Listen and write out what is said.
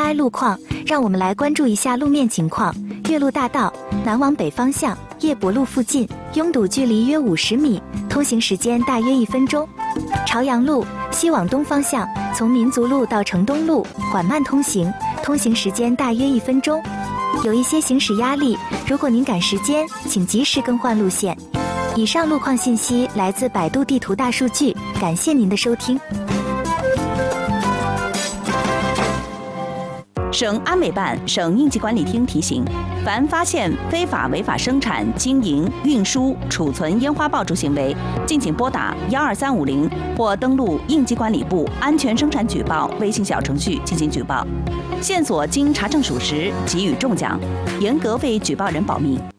爱路况，让我们来关注一下路面情况。岳麓大道南往北方向，叶伯路附近拥堵距离约50米，通行时间大约1分钟。朝阳路西往东方向，从民族路到城东路缓慢通行，通行时间大约1分钟。有一些行驶压力，如果您赶时间，请及时更换路线。以上路况信息来自百度地图大数据，感谢您的收听。 省安委办、省应急管理厅提醒：凡发现非法违法生产、经营、运输、储存烟花爆竹行为，敬请拨打12350或登录应急管理部安全生产举报微信小程序进行举报。线索经查证属实，给予重奖，严格为举报人保密。